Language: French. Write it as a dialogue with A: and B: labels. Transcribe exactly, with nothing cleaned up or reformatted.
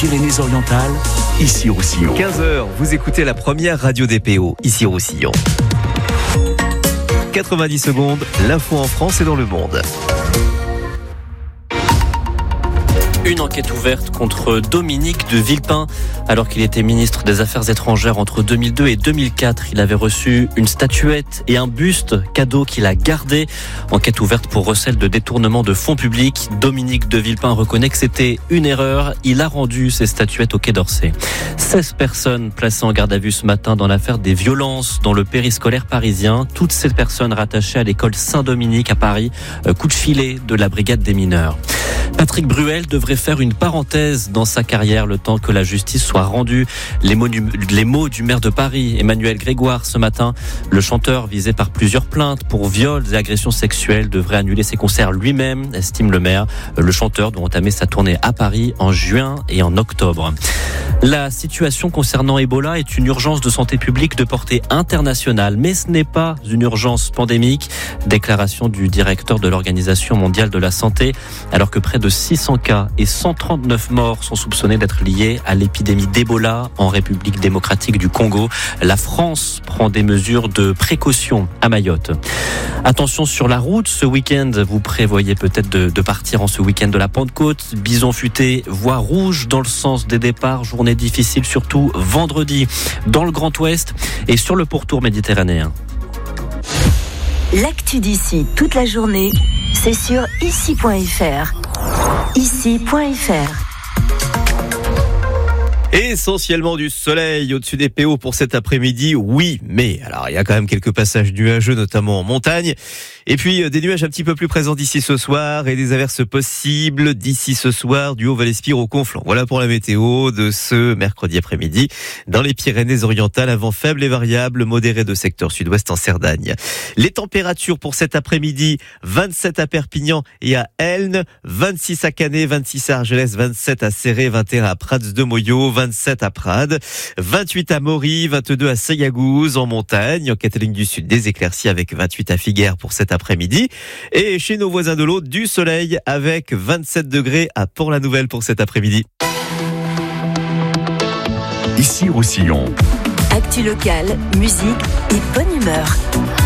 A: Pyrénées-Orientales, Issy-Roussillon.
B: quinze heures, vous écoutez la première radio des P O, ici Roussillon. quatre-vingt-dix secondes, l'info en France et dans le monde.
C: Une enquête ouverte contre Dominique de Villepin. Alors qu'il était ministre des Affaires étrangères entre deux mille deux et deux mille quatre, il avait reçu une statuette et un buste, cadeau qu'il a gardé. Enquête ouverte pour recel de détournement de fonds publics. Dominique de Villepin reconnaît que c'était une erreur. Il a rendu ces statuettes au Quai d'Orsay. seize personnes placées en garde à vue ce matin dans l'affaire des violences dans le périscolaire parisien. Toutes ces personnes rattachées à l'école Saint-Dominique à Paris. Coup de filet de la brigade des mineurs. Patrick Bruel devrait faire une parenthèse dans sa carrière le temps que la justice soit rendue. Les mots du, les mots du maire de Paris, Emmanuel Grégoire, ce matin. Le chanteur, visé par plusieurs plaintes pour viols et agressions sexuelles, devrait annuler ses concerts lui-même, estime le maire. Le chanteur doit entamer sa tournée à Paris en juin et en octobre. La situation concernant Ebola est une urgence de santé publique de portée internationale, mais ce n'est pas une urgence pandémique. Déclaration du directeur de l'Organisation mondiale de la santé, alors que près de six cents cas et cent trente-neuf morts sont soupçonnés d'être liés à l'épidémie d'Ebola en République démocratique du Congo. La France prend des mesures de précaution à Mayotte. Attention sur la route, ce week-end, vous prévoyez peut-être de, de partir en ce week-end de la Pentecôte. Bison futé, voie rouge dans le sens des départs. Journée difficile, surtout vendredi, dans le Grand Ouest et sur le pourtour méditerranéen.
D: L'actu d'ici toute la journée, c'est sur ici point f r. ici point f r.
B: Essentiellement du soleil au-dessus des P O pour cet après-midi, oui, mais alors il y a quand même quelques passages nuageux, notamment en montagne. Et puis des nuages un petit peu plus présents d'ici ce soir et des averses possibles d'ici ce soir du Haut-Val-Espire au Conflent. Voilà pour la météo de ce mercredi après-midi. Dans les Pyrénées-Orientales, un vent faible et variable, modéré de secteur sud-ouest en Cerdagne. Les températures pour cet après-midi, vingt-sept à Perpignan et à Elne, vingt-six à Canet, vingt-six à Argelès, vingt-sept à Céré, vingt et un à Prats de Moyo, vingt-sept à Prades, vingt-huit à Mory, vingt-deux à Seyagouze en montagne, en Catalogne du Sud des éclaircies avec vingt-huit à Figueres pour cet après-midi. Et chez nos voisins de l'autre, du soleil avec vingt-sept degrés à Port-la-Nouvelle pour cet après-midi.
A: Ici Roussillon.
D: Actu locale, musique et bonne humeur.